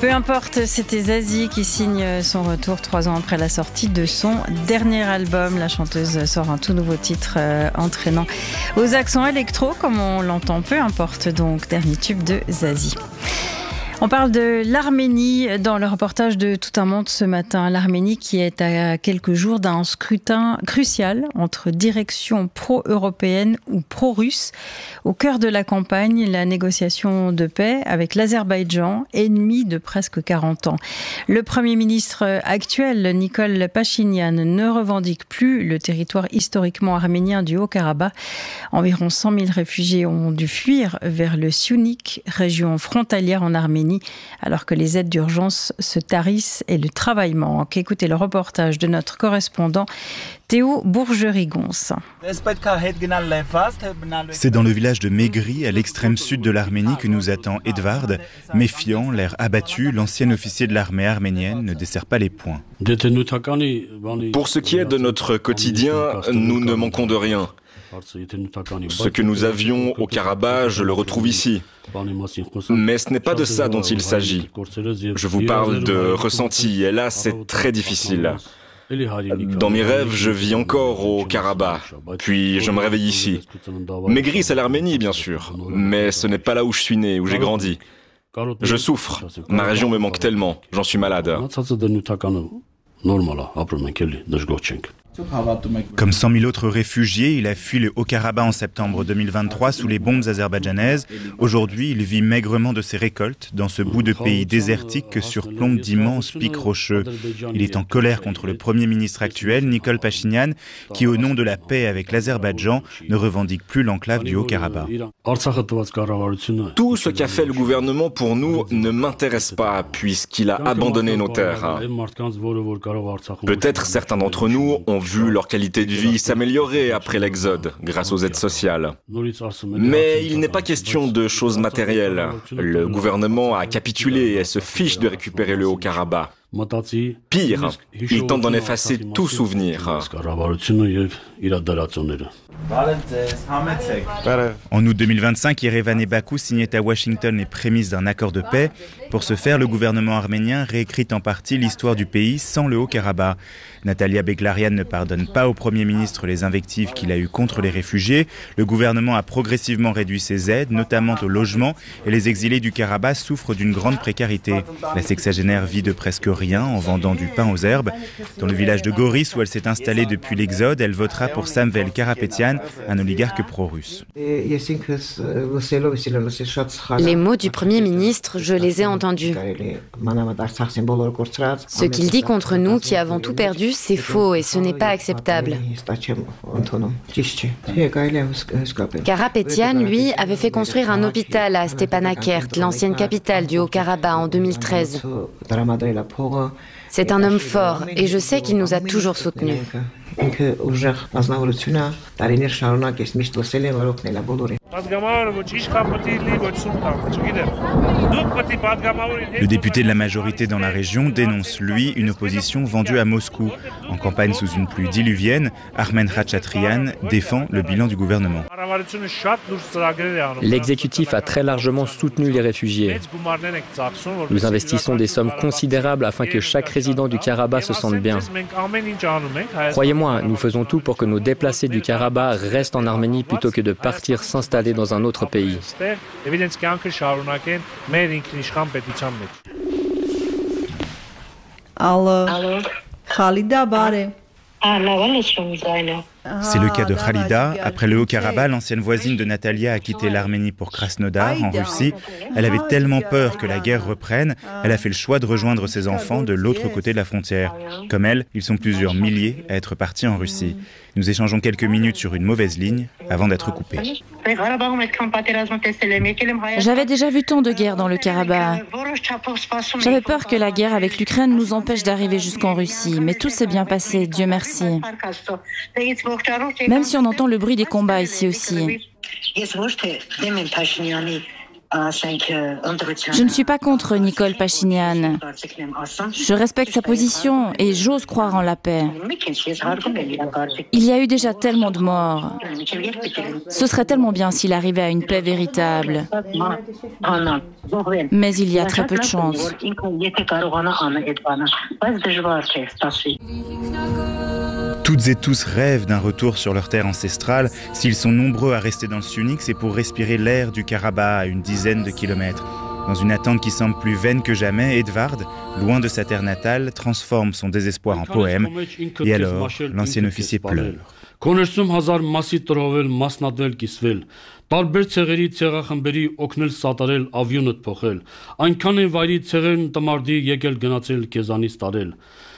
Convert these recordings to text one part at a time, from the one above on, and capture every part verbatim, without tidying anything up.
Peu importe, c'était Zazie qui signe son retour trois ans après la sortie de son dernier album. La chanteuse sort un tout nouveau titre euh, entraînant aux accents électro, comme on l'entend. Peu importe donc, dernier tube de Zazie. On parle de l'Arménie dans le reportage de Tout un monde ce matin. L'Arménie qui est à quelques jours d'un scrutin crucial entre direction pro-européenne ou pro-russe. Au cœur de la campagne, la négociation de paix avec l'Azerbaïdjan, ennemi de presque quarante ans. Le Premier ministre actuel, Nikol Pachinian, ne revendique plus le territoire historiquement arménien du Haut-Karabakh. Environ cent mille réfugiés ont dû fuir vers le Syunik, région frontalière en Arménie, alors que les aides d'urgence se tarissent et le travail manque. Écoutez le reportage de notre correspondant Théo Bourgerie-Gonce. C'est dans le village de Megri, à l'extrême sud de l'Arménie, que nous attend Edvard. Méfiant, l'air abattu, l'ancien officier de l'armée arménienne ne desserre pas les poings. Pour ce qui est de notre quotidien, nous ne manquons de rien. Ce que nous avions au Karabakh, je le retrouve ici. Mais ce n'est pas de ça dont il s'agit. Je vous parle de ressenti, et là c'est très difficile. Dans mes rêves, je vis encore au Karabakh, puis je me réveille ici. Megri, c'est l'Arménie, bien sûr, mais ce n'est pas là où je suis né, où j'ai grandi. Je souffre, ma région me manque tellement, j'en suis malade. Comme cent mille autres réfugiés, il a fui le Haut-Karabakh en septembre deux mille vingt-trois sous les bombes azerbaïdjanaises. Aujourd'hui, il vit maigrement de ses récoltes dans ce bout de pays désertique que surplombent d'immenses pics rocheux. Il est en colère contre le Premier ministre actuel, Nikol Pachinian, qui, au nom de la paix avec l'Azerbaïdjan, ne revendique plus l'enclave du Haut-Karabakh. Tout ce qu'a fait le gouvernement pour nous ne m'intéresse pas, puisqu'il a abandonné nos terres. Peut-être certains d'entre nous ont vu leur qualité de vie s'améliorer après l'exode, grâce aux aides sociales. Mais il n'est pas question de choses matérielles. Le gouvernement a capitulé et se fiche de récupérer le Haut-Karabakh. Pire, il tente d'en effacer tout souvenir. En août deux mille vingt-cinq, Yerevan et Bakou signaient à Washington les prémices d'un accord de paix. Pour ce faire, le gouvernement arménien réécrit en partie l'histoire du pays sans le Haut-Karabakh. Natalia Beglarian ne pardonne pas au Premier ministre les invectives qu'il a eues contre les réfugiés. Le gouvernement a progressivement réduit ses aides, notamment au logement, et les exilés du Karabakh souffrent d'une grande précarité. La sexagénaire vit de presque rien en vendant du pain aux herbes. Dans le village de Goris, où elle s'est installée depuis l'exode, elle votera pour Samvel Karapetian, un oligarque pro-russe. Les mots du Premier ministre, je les ai entendus. Ce qu'il dit contre nous qui avons tout perdu, c'est faux et ce n'est pas acceptable. Karapetian, lui, avait fait construire un hôpital à Stepanakert, l'ancienne capitale du Haut-Karabakh, en deux mille treize. C'est un homme fort et je sais qu'il nous a toujours soutenus. Le député de la majorité dans la région dénonce, lui, une opposition vendue à Moscou. En campagne sous une pluie diluvienne, Armen Khachatryan défend le bilan du gouvernement. L'exécutif a très largement soutenu les réfugiés. Nous investissons des sommes considérables afin que chaque résident du Karabakh se sente bien. Croyez-moi, nous faisons tout pour que nos déplacés du Karabakh restent en Arménie plutôt que de partir s'installer dans un autre pays. Allô. Khalida Bare. C'est le cas de Khalida. Après le Haut-Karabakh, l'ancienne voisine de Natalia a quitté l'Arménie pour Krasnodar, en Russie. Elle avait tellement peur que la guerre reprenne, elle a fait le choix de rejoindre ses enfants de l'autre côté de la frontière. Comme elle, ils sont plusieurs milliers à être partis en Russie. Nous échangeons quelques minutes sur une mauvaise ligne avant d'être coupés. J'avais déjà vu tant de guerres dans le Karabakh. J'avais peur que la guerre avec l'Ukraine nous empêche d'arriver jusqu'en Russie, mais tout s'est bien passé, Dieu merci. Même si on entend le bruit des combats ici aussi. Je ne suis pas contre Nicole Pachinian. Je respecte sa position et j'ose croire en la paix. Il y a eu déjà tellement de morts. Ce serait tellement bien s'il arrivait à une paix véritable. Mais il y a très peu de chance. Toutes et tous rêvent d'un retour sur leur terre ancestrale. S'ils sont nombreux à rester dans le Syunik, c'est pour respirer l'air du Karabakh à une dizaine de kilomètres. Dans une attente qui semble plus vaine que jamais, Edvard, loin de sa terre natale, transforme son désespoir en poème. Et alors, l'ancien officier pleure. Տարբեր ցեղերի ցեղախմբերի օգնել սատարել ավյունդ փոխել այնքան են վայրի ցեղերն տմարդի եկել գնացել քեզանից տարել.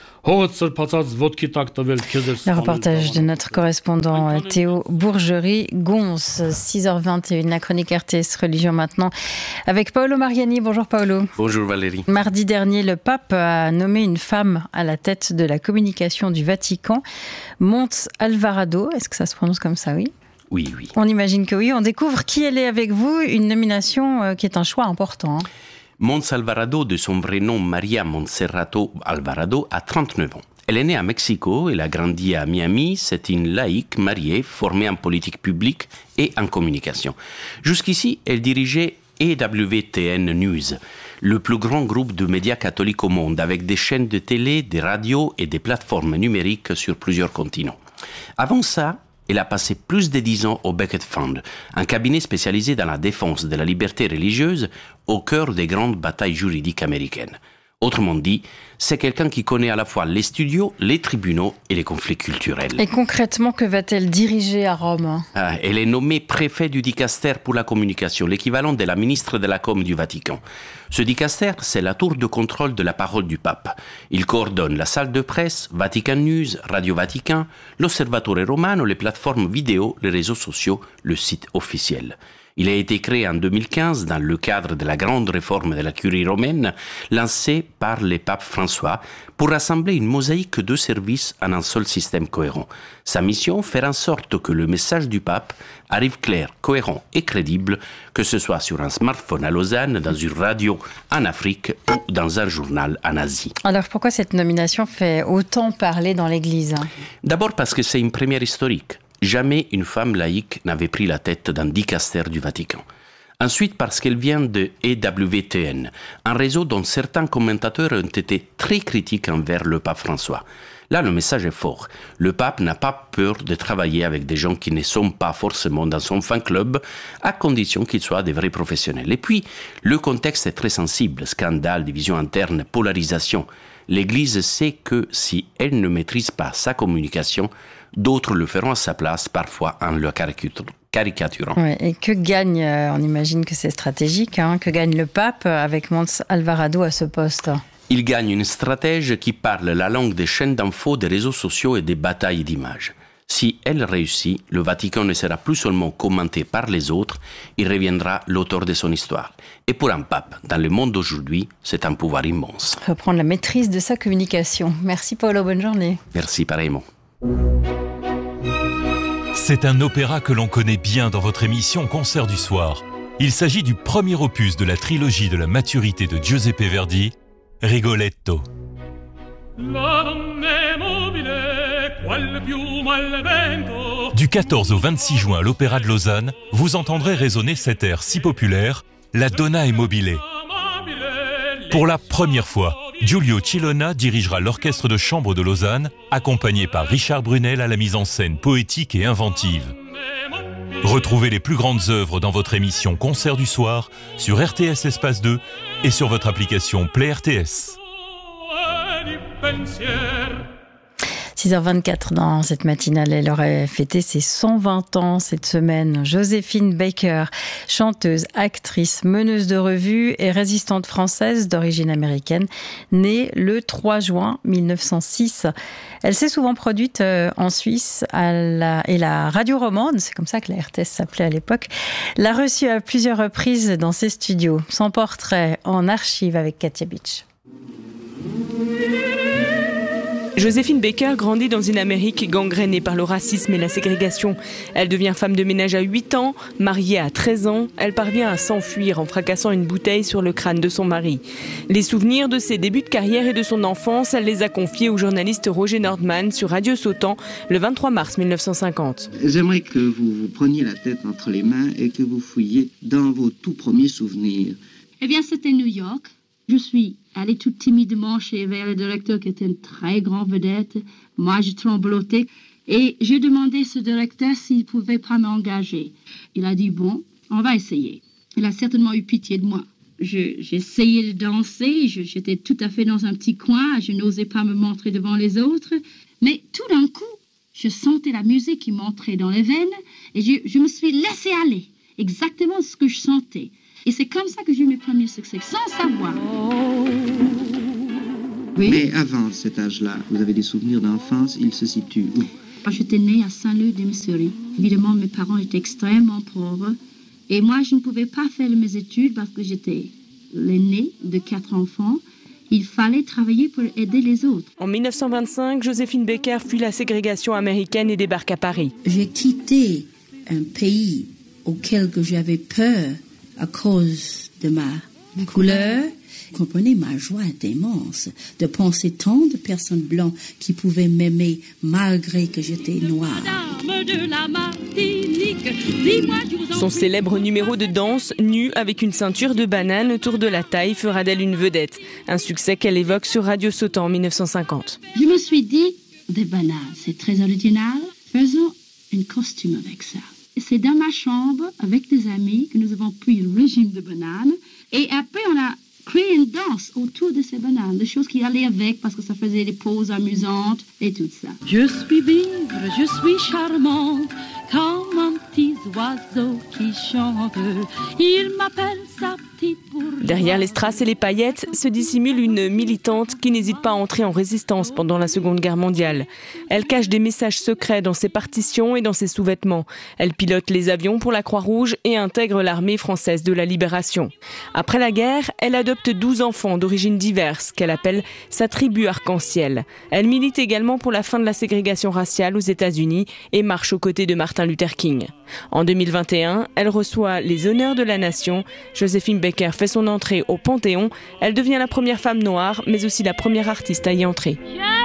Le reportage de notre correspondant Théo Bourgerie-Gons, six heures vingt et une, la chronique R T S Religion maintenant, avec Paolo Mariani. Bonjour Paolo. Bonjour Valérie. Mardi dernier, le pape a nommé une femme à la tête de la communication du Vatican, Mons Alvarado. Est-ce que ça se prononce comme ça, oui ? Oui, oui. On imagine que oui. On découvre qui elle est avec vous, une nomination qui est un choix important. Mons Alvarado, de son vrai nom Maria Monserrato Alvarado, a trente-neuf ans. Elle est née à Mexico, elle a grandi à Miami, c'est une laïque mariée, formée en politique publique et en communication. Jusqu'ici, elle dirigeait E W T N News, le plus grand groupe de médias catholiques au monde, avec des chaînes de télé, des radios et des plateformes numériques sur plusieurs continents. Avant ça, elle a passé plus de dix ans au Becket Fund, un cabinet spécialisé dans la défense de la liberté religieuse au cœur des grandes batailles juridiques américaines. Autrement dit, c'est quelqu'un qui connaît à la fois les studios, les tribunaux et les conflits culturels. Et concrètement, que va-t-elle diriger à Rome ? ah, Elle est nommée préfet du dicaster pour la communication, l'équivalent de la ministre de la Com du Vatican. Ce dicaster, c'est la tour de contrôle de la parole du pape. Il coordonne la salle de presse, Vatican News, Radio Vatican, l'Osservatore Romano, les plateformes vidéo, les réseaux sociaux, le site officiel. Il a été créé en deux mille quinze dans le cadre de la grande réforme de la curie romaine lancée par le pape François pour rassembler une mosaïque de services en un seul système cohérent. Sa mission, faire en sorte que le message du pape arrive clair, cohérent et crédible, que ce soit sur un smartphone à Lausanne, dans une radio en Afrique ou dans un journal en Asie. Alors pourquoi cette nomination fait autant parler dans l'Église ? D'abord parce que c'est une première historique. Jamais une femme laïque n'avait pris la tête d'un dicaster du Vatican. Ensuite, parce qu'elle vient de E W T N, un réseau dont certains commentateurs ont été très critiques envers le pape François. Là, le message est fort. Le pape n'a pas peur de travailler avec des gens qui ne sont pas forcément dans son fan club, à condition qu'ils soient des vrais professionnels. Et puis, le contexte est très sensible. Scandale, division interne, polarisation. L'Église sait que si elle ne maîtrise pas sa communication, d'autres le feront à sa place, parfois en le caricaturant. Ouais, et que gagne, on imagine que c'est stratégique, hein, que gagne le pape avec Mons Alvarado à ce poste ? Il gagne une stratège qui parle la langue des chaînes d'infos, des réseaux sociaux et des batailles d'images. Si elle réussit, le Vatican ne sera plus seulement commenté par les autres, il reviendra l'auteur de son histoire. Et pour un pape, dans le monde d'aujourd'hui, c'est un pouvoir immense. Reprendre la maîtrise de sa communication. Merci Paolo, bonne journée. Merci pareillement. C'est un opéra que l'on connaît bien dans votre émission Concert du soir. Il s'agit du premier opus de la trilogie de la maturité de Giuseppe Verdi, Rigoletto. Du quatorze au vingt-six juin à l'Opéra de Lausanne, vous entendrez résonner cet air si populaire, La Donna è mobile. Pour la première fois, Giulio Cilona dirigera l'orchestre de chambre de Lausanne, accompagné par Richard Brunel à la mise en scène poétique et inventive. Retrouvez les plus grandes œuvres dans votre émission Concert du soir sur R T S Espace deux et sur votre application Play R T S. six heures vingt-quatre dans cette matinale, elle aurait fêté ses cent vingt ans cette semaine. Joséphine Baker, chanteuse, actrice, meneuse de revue et résistante française d'origine américaine, née le trois juin mille neuf cent six. Elle s'est souvent produite en Suisse à la, et la radio romande, c'est comme ça que la R T S s'appelait à l'époque, l'a reçue à plusieurs reprises dans ses studios. Son portrait en archive avec Katia Beach. Joséphine Baker grandit dans une Amérique gangrénée par le racisme et la ségrégation. Elle devient femme de ménage à huit ans, mariée à treize ans. Elle parvient à s'enfuir en fracassant une bouteille sur le crâne de son mari. Les souvenirs de ses débuts de carrière et de son enfance, elle les a confiés au journaliste Roger Nordman sur Radio Sautan le vingt-trois mars mille neuf cent cinquante. J'aimerais que vous vous preniez la tête entre les mains et que vous fouilliez dans vos tout premiers souvenirs. Eh bien, c'était New York. Je suis allée tout timidement chez vers le directeur qui était une très grande vedette. Moi, je tremblotais et j'ai demandé à ce directeur s'il pouvait pas m'engager. Il a dit bon, on va essayer. Il a certainement eu pitié de moi. J'ai essayé de danser, j'étais tout à fait dans un petit coin, je n'osais pas me montrer devant les autres. Mais tout d'un coup, je sentais la musique qui m'entrait dans les veines et je, je me suis laissée aller. Exactement ce que je sentais. Et c'est comme ça que j'ai eu mes premiers succès, sans savoir. Oui. Mais avant cet âge-là, vous avez des souvenirs d'enfance, ils se situent où? J'étais née à Saint-Leu de Missouri. Évidemment, mes parents étaient extrêmement pauvres. Et moi, je ne pouvais pas faire mes études parce que j'étais l'aînée de quatre enfants. Il fallait travailler pour aider les autres. En mille neuf cent vingt-cinq, Joséphine Baker fuit la ségrégation américaine et débarque à Paris. J'ai quitté un pays auquel j'avais peur à cause de ma couleur. Vous comprenez, ma joie est immense de penser tant de personnes blanches qui pouvaient m'aimer malgré que j'étais noire. Son célèbre numéro de danse, nue avec une ceinture de banane autour de la taille, fera d'elle une vedette. Un succès qu'elle évoque sur Radio Sautan en mille neuf cent cinquante. Je me suis dit, des bananes, c'est très original, faisons un costume avec ça. C'est dans ma chambre, avec des amis, que nous avons pris le régime de bananes. Et après, on a créé une danse autour de ces bananes, des choses qui allaient avec, parce que ça faisait des poses amusantes et tout ça. Je suis vivre, je suis charmante, comme un petit oiseau qui chante. Il m'appelle sa petite bourgeoise. Derrière les strass et les paillettes se dissimule une militante qui n'hésite pas à entrer en résistance pendant la Seconde Guerre mondiale. Elle cache des messages secrets dans ses partitions et dans ses sous-vêtements. Elle pilote les avions pour la Croix-Rouge et intègre l'armée française de la Libération. Après la guerre, elle adopte douze enfants d'origines diverses qu'elle appelle sa tribu arc-en-ciel. Elle milite également pour la fin de la ségrégation raciale aux États-Unis et marche aux côtés de Martin Luther King. En deux mille vingt et un, elle reçoit les honneurs de la nation. Joséphine Baker fait son entrée au Panthéon. Elle devient la première femme noire, mais aussi la première artiste à y entrer.